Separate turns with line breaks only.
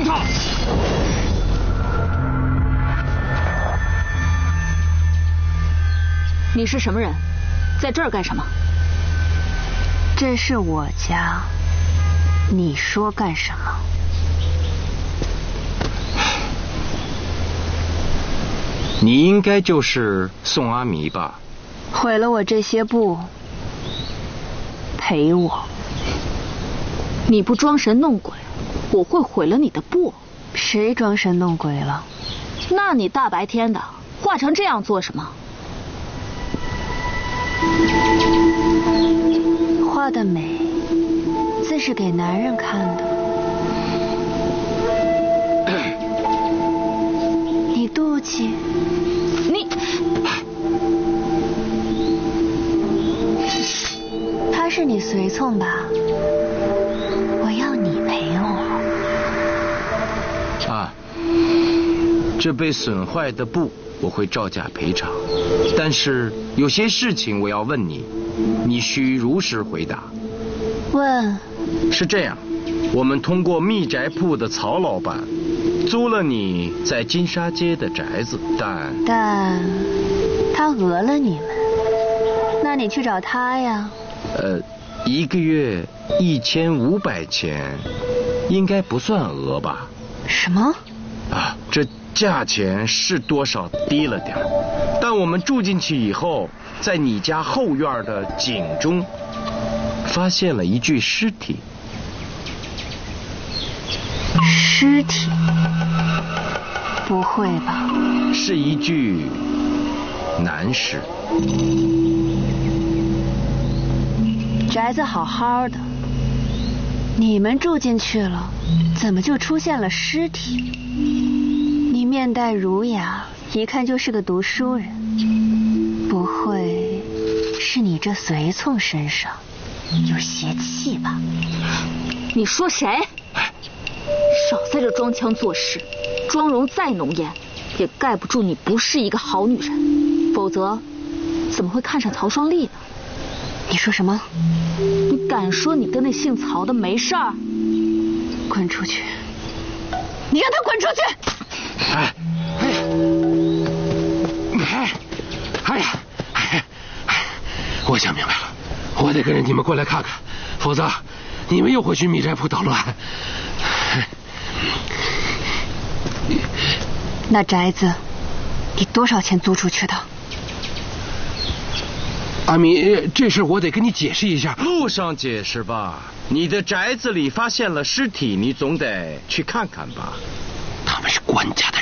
住他！
你是什么人？在这儿干什么？
这是我家，你说干什么？
你应该就是宋阿弥吧？
毁了我这些布，赔我！
你不装神弄鬼，我会毁了你的布。
谁装神弄鬼了？
那你大白天的画成这样做什么？
画的美，自是给男人看的。你妒忌？
你，
他是你随从吧？我要你陪我。
啊，这被损坏的布我会照价赔偿，但是有些事情我要问你，你需如实回答。
问。
是这样，我们通过密宅铺的曹老板租了你在金沙街的宅子，但
他讹了你们，那你去找他呀。
1个月1500钱，应该不算讹吧？
什么？
啊，这价钱是多少低了点，但我们住进去以后，在你家后院的井中发现了一具尸体。
尸体？不会吧？
是一具男尸。
宅子好好的，你们住进去了，怎么就出现了尸体？你面带儒雅，一看就是个读书人，不会是你这随从身上有邪气吧？
你说谁？少在这装腔作势，妆容再浓艳，也盖不住你不是一个好女人。否则，怎么会看上曹双丽呢？
你说什么？
你敢说你跟那姓曹的没事儿？
滚出去！你让他滚出去！
哎呀！我想明白了，我得跟着你们过来看看，否则你们又会去密宅铺捣乱。
那宅子，你多少钱租出去的？
阿弥，这事我得跟你解释一下。
路上解释吧，你的宅子里发现了尸体，你总得去看看吧。
他们是官家